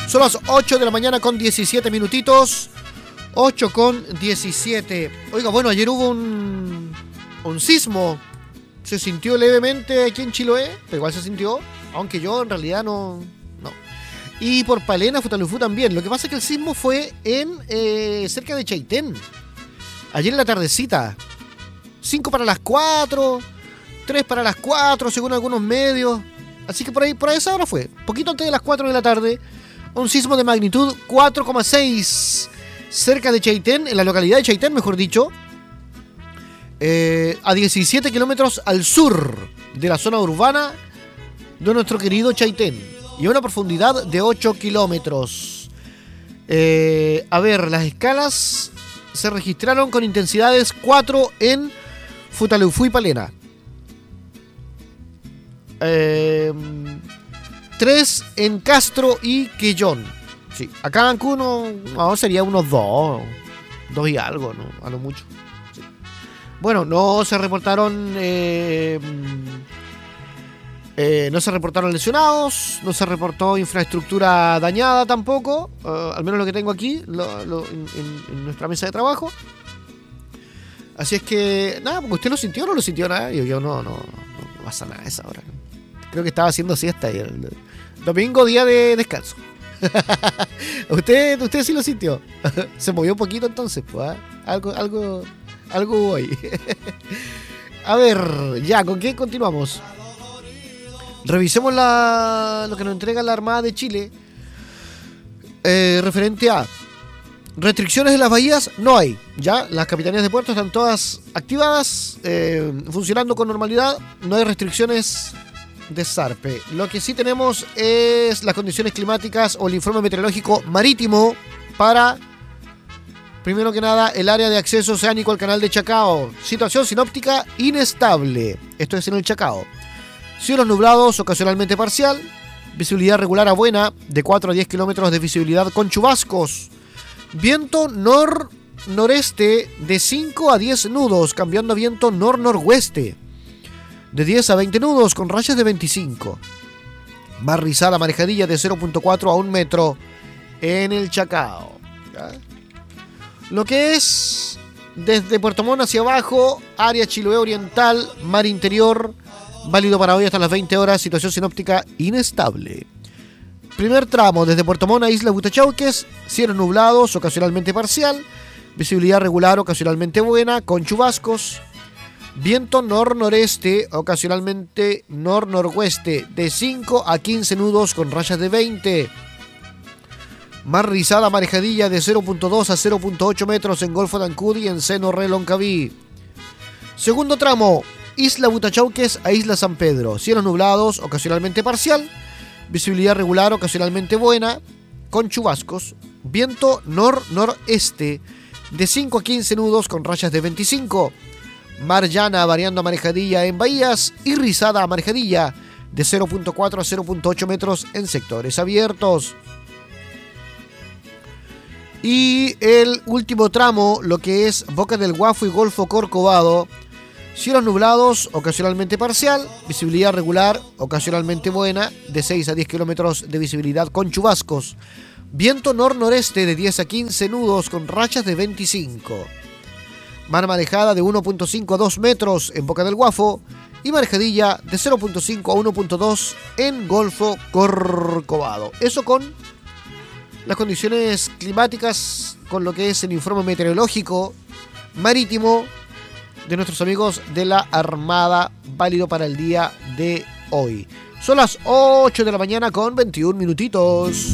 Son las 8 de la mañana con 17 minutitos. 8 con 17. Oiga, bueno, ayer hubo un sismo. Se sintió levemente aquí en Chiloé, pero igual se sintió, aunque yo en realidad no. Y por Palena, Futalufú también. Lo que pasa es que el sismo fue en cerca de Chaitén. Ayer en la tardecita. 5 para las 4, 3 para las 4, según algunos medios. Así que por ahí esa hora fue. Poquito antes de las 4 de la tarde. Un sismo de magnitud 4,6 cerca de Chaitén, en la localidad de Chaitén, mejor dicho. A 17 kilómetros al sur de la zona urbana de nuestro querido Chaitén. Y a una profundidad de 8 kilómetros. A ver, las escalas se registraron con intensidades 4 en Futalufú y Palena. 3 en Castro y Quellón. Sí, acá en Cancún sería unos 2 y algo, ¿no? A lo mucho. Sí. Bueno, no se reportaron lesionados, no se reportó infraestructura dañada tampoco, al menos lo que tengo aquí en nuestra mesa de trabajo. Así es que, nada, porque usted lo sintió o no lo sintió nada. Yo no pasa nada a esa hora. Creo que estaba haciendo siesta ayer. Domingo, día de descanso. Usted sí lo sintió. Se movió un poquito entonces, pues, ¿eh? Algo hubo ahí. A ver, ya, ¿con qué continuamos? Revisemos lo que nos entrega la Armada de Chile. Referente a restricciones en las bahías, no hay. Ya, las capitanías de puertos están todas activadas, funcionando con normalidad. No hay restricciones de zarpe. Lo que sí tenemos es las condiciones climáticas o el informe meteorológico marítimo para, primero que nada, el área de acceso oceánico al canal de Chacao. Situación sinóptica inestable. Esto es en el Chacao. Cielos nublados, ocasionalmente parcial. Visibilidad regular a buena, de 4 a 10 kilómetros de visibilidad con chubascos. Viento nor-noreste de 5 a 10 nudos, cambiando a viento nor-norhueste. De 10 a 20 nudos, con rayas de 25. Mar rizada, marejadilla de 0.4 a 1 metro en el Chacao. ¿Ya? Lo que es desde Puerto Montt hacia abajo, área Chiloé Oriental, mar interior, válido para hoy hasta las 20 horas, situación sinóptica inestable. Primer tramo, desde Puerto Montt a Isla Butachauques, cielos nublados, ocasionalmente parcial, visibilidad regular, ocasionalmente buena, con chubascos. Viento nor-noreste, ocasionalmente nor-norhueste, de 5 a 15 nudos con rayas de 20. Mar rizada, marejadilla de 0.2 a 0.8 metros en Golfo de Ancud y en Seno Re Loncaví. Segundo tramo, Isla Butachauques a Isla San Pedro, cielos nublados, ocasionalmente parcial, visibilidad regular, ocasionalmente buena, con chubascos. Viento nor-noreste, de 5 a 15 nudos con rayas de 25. Mar llana variando a marejadilla en bahías y rizada a marejadilla de 0.4 a 0.8 metros en sectores abiertos. Y el último tramo, lo que es Boca del Guafo y Golfo Corcovado, cielos nublados, ocasionalmente parcial, visibilidad regular, ocasionalmente buena, de 6 a 10 kilómetros de visibilidad con chubascos. Viento nor-noreste de 10 a 15 nudos con rachas de 25. Mar marejada de 1.5 a 2 metros en Boca del Guafo y marejadilla de 0.5 a 1.2 en Golfo Corcovado. Eso con las condiciones climáticas, con lo que es el informe meteorológico marítimo de nuestros amigos de la Armada, válido para el día de hoy. Son las 8 de la mañana con 21 minutitos.